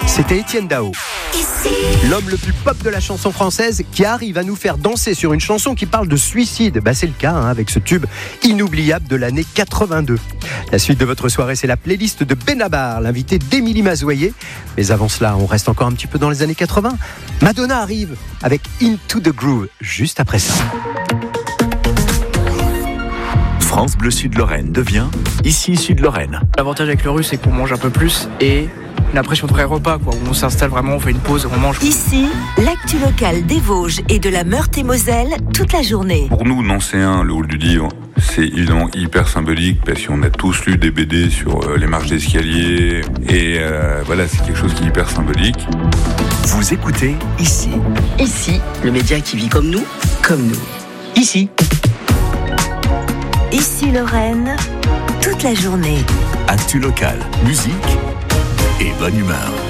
C'était Étienne Dao. L'homme le plus pop de la chanson française qui arrive à nous faire danser sur une chanson qui parle de suicide. C'est le cas avec ce tube inoubliable de l'année 82. La suite de votre soirée, c'est la playlist de Benabar, l'invité d'Émilie Mazoyer. Mais avant cela, on reste encore un petit peu dans les années 80. Madonna arrive avec Into the Groove, juste après ça. France Bleu Sud-Lorraine devient ici Sud-Lorraine. L'avantage avec le russe, c'est qu'on mange un peu plus et une impression de vrai repas, où on s'installe vraiment, on fait une pause, on mange. Ici, l'actu locale des Vosges et de la Meurthe-et-Moselle toute la journée. Pour nous, Nancéens, le hall du livre, c'est évidemment hyper symbolique parce qu'on a tous lu des BD sur les marches d'escalier et voilà, c'est quelque chose qui est hyper symbolique. Vous écoutez ici. Ici, le média qui vit comme nous. Ici. Ici Lorraine, toute la journée. Actu locale, musique et bonne humeur.